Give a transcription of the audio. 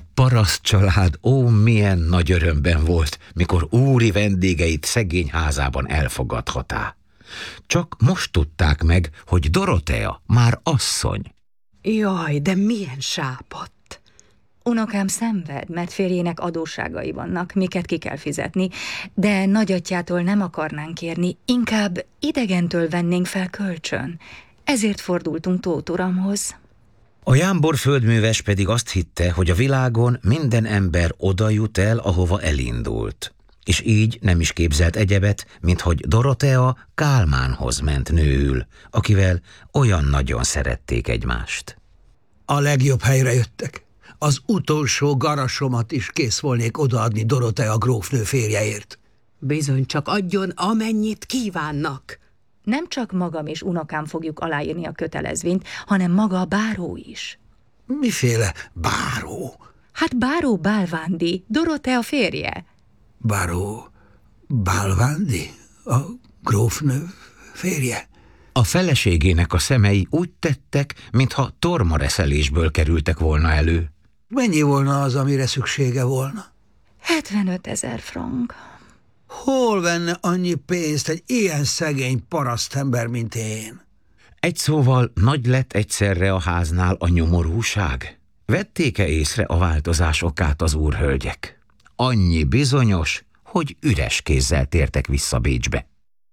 paraszt család milyen nagy örömben volt, mikor úri vendégeit szegény házában elfogadhatá. Csak most tudták meg, hogy Dorotea már asszony. Jaj, de milyen sápadt! Unokám szenved, mert férjének adósságai vannak, miket ki kell fizetni, de nagyatyjától nem akarnánk kérni, inkább idegentől vennénk fel kölcsön. Ezért fordultunk Tóth uramhoz. A jámbor földműves pedig azt hitte, hogy a világon minden ember oda jut el, ahova elindult. És így nem is képzelt egyebet, mint hogy Dorotea Kálmánhoz ment nőül, akivel olyan nagyon szerették egymást. A legjobb helyre jöttek. Az utolsó garasomat is kész volnék odaadni Dorotea grófnő férjeért. Bizony, csak adjon, amennyit kívánnak. Nem csak magam és unokám fogjuk aláírni a kötelezvényt, hanem maga a báró is. Miféle báró? Hát báró Bálvándi, Dorotea férje. Báró Bálvándi? A grófnő férje? A feleségének a szemei úgy tettek, mintha tormareszelésből kerültek volna elő. Mennyi volna az, amire szüksége volna? 75 000 frank. Hol venne annyi pénzt egy ilyen szegény parasztember, mint én? Egy szóval nagy lett egyszerre a háznál a nyomorúság? Vették-e észre a változás okát az úrhölgyek? Annyi bizonyos, hogy üres kézzel tértek vissza Bécsbe.